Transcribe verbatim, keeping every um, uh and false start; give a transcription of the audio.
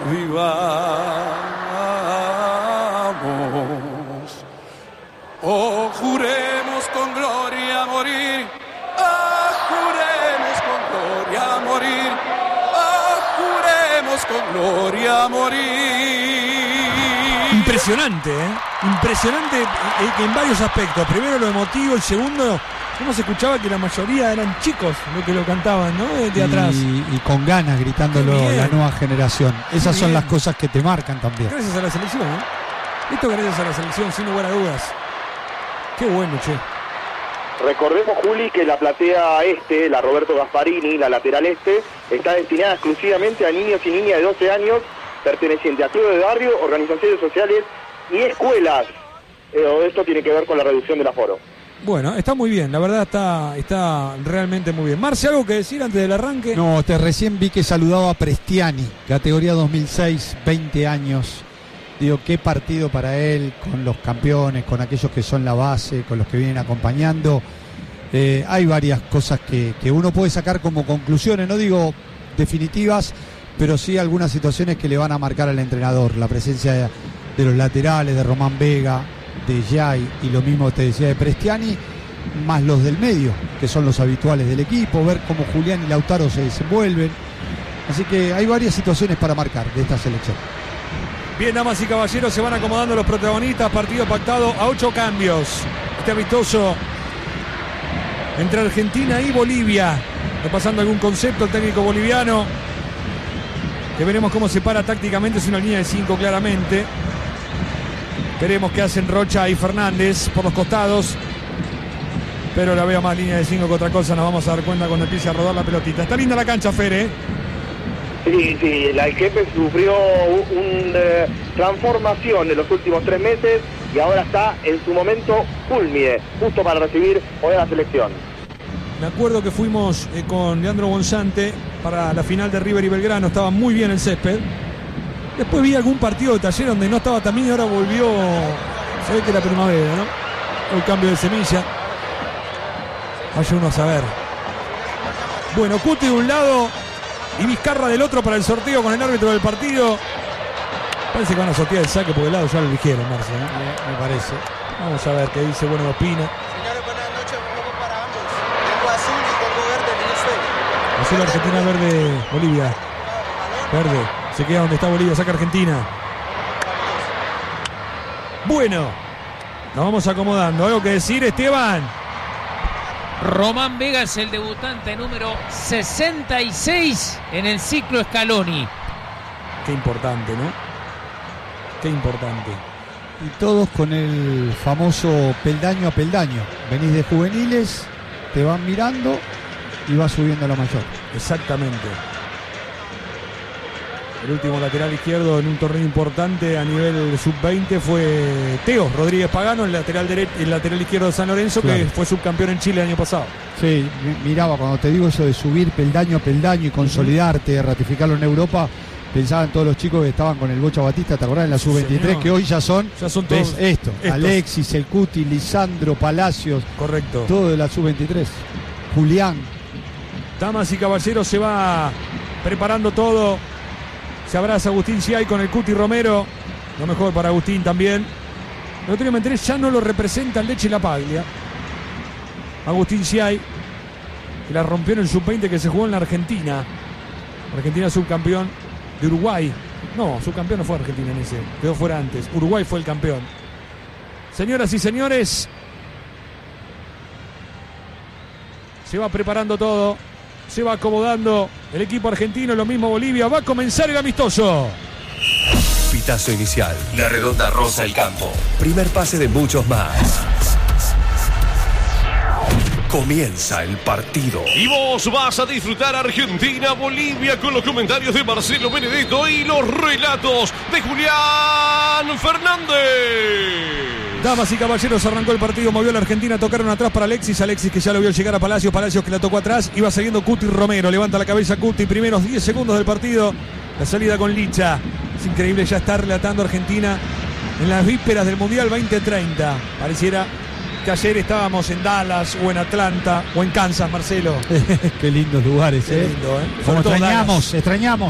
vivamos. Oh, juremos con gloria morir. Ah, juremos con gloria morir. Ah, juremos con gloria morir. Impresionante, ¿eh? Impresionante en varios aspectos. Primero lo emotivo, el segundo, cómo se escuchaba que la mayoría eran chicos los que lo cantaban, ¿no? Desde atrás. Y, y con ganas, gritándolo la nueva generación. Esas son las cosas que te marcan también. Gracias a la selección, ¿eh? Esto gracias a la selección, sin lugar a dudas. Qué bueno, che. Recordemos, Juli, que la platea este, la Roberto Gasparini, la lateral este, está destinada exclusivamente a niños y niñas de doce años, pertenecientes a clubes de barrio, organizaciones sociales y escuelas. Eh, esto tiene que ver con la reducción del aforo. Bueno, está muy bien, la verdad está, está realmente muy bien. Marce, ¿algo que decir antes del arranque? No, te recién vi que saludaba a Prestiani, categoría dos mil seis, veinte años. Digo, qué partido para él, con los campeones, con aquellos que son la base, con los que vienen acompañando. Eh, hay varias cosas que, que uno puede sacar como conclusiones, no digo definitivas, pero sí algunas situaciones que le van a marcar al entrenador. La presencia de, de los laterales, de Román Vega, de Jai, y lo mismo te decía de Prestiani, más los del medio, que son los habituales del equipo, ver cómo Julián y Lautaro se desenvuelven. Así que hay varias situaciones para marcar de esta selección. Bien, damas y caballeros, se van acomodando los protagonistas. Partido pactado a ocho cambios. Este amistoso entre Argentina y Bolivia. Repasando algún concepto, el técnico boliviano, que veremos cómo se para tácticamente. Es una línea de cinco claramente. Veremos qué hacen Rocha y Fernández por los costados. Pero la veo más línea de cinco que otra cosa. Nos vamos a dar cuenta cuando empiece a rodar la pelotita. Está linda la cancha, Fer, ¿eh? Sí, sí, el Jefe sufrió una eh, transformación en los últimos tres meses y ahora está en su momento cúlmine, justo para recibir hoy a la selección. Me acuerdo que fuimos eh, con Leandro Bonsante para la final de River y Belgrano, estaba muy bien el césped. Después vi algún partido de Taller donde no estaba tan bien y ahora volvió, se ve que la primavera, ¿no? El cambio de semilla. Vaya uno a saber. Bueno, Cuti de un lado y Vizcarra del otro para el sorteo con el árbitro del partido. Parece que van a sortear el saque porque el lado ya lo eligieron, Marce, ¿eh? Me parece. Vamos a ver qué dice, bueno, opina. Señores, buenas noches, vamos para ambos. Tengo azul y tengo verde, ¿tiene usted? Azul Argentina, verde Bolivia. Verde, se queda donde está Bolivia, saca Argentina. Bueno, nos vamos acomodando. ¿Algo que decir, Esteban? Román Vega es el debutante número sesenta y seis en el ciclo Scaloni. Qué importante, ¿no? Qué importante. Y todos con el famoso peldaño a peldaño. Venís de juveniles, te van mirando y vas subiendo a la mayor. Exactamente. El último lateral izquierdo en un torneo importante a nivel sub veinte fue Teo Rodríguez Pagano, el lateral derecho, el lateral izquierdo de San Lorenzo, claro, que fue subcampeón en Chile el año pasado. Sí, miraba, cuando te digo eso de subir peldaño a peldaño y consolidarte, uh-huh, ratificarlo en Europa, pensaban todos los chicos que estaban con el Bocha Batista, ¿te acordás? En la sub veintitrés, que hoy ya son, ya son todos esto, estos. Alexis, El Cuti, Lisandro, Palacios. Correcto. Todo de la sub veintitrés. Julián. Damas y caballeros, se va preparando todo. Se abraza Agustín Siay con el Cuti Romero. Lo mejor para Agustín también. El otro día me enteré, ya no lo representa el Leche La Paglia. Agustín Siay, que la rompió en el sub veinte que se jugó en la Argentina. Argentina subcampeón de Uruguay. No, subcampeón no fue Argentina en ese. Quedó fuera antes. Uruguay fue el campeón. Señoras y señores, se va preparando todo. Se va acomodando el equipo argentino, lo mismo Bolivia. Va a comenzar el amistoso. Pitazo inicial. La redonda roza el campo. Primer pase de muchos más. Comienza el partido. Y vos vas a disfrutar Argentina-Bolivia con los comentarios de Marcelo Benedetto y los relatos de Julián Fernández. Damas y caballeros, arrancó el partido, movió a la Argentina, tocaron atrás para Alexis, Alexis que ya lo vio llegar a Palacios, Palacios que la tocó atrás, iba siguiendo Cuti Romero, levanta la cabeza Cuti, primeros diez segundos del partido, la salida con Licha, es increíble ya estar relatando Argentina en las vísperas del Mundial veinte treinta, pareciera que ayer estábamos en Dallas o en Atlanta o en Kansas, Marcelo. Qué lindos lugares, Qué eh. lindo, ¿eh? Como extrañamos, extrañamos.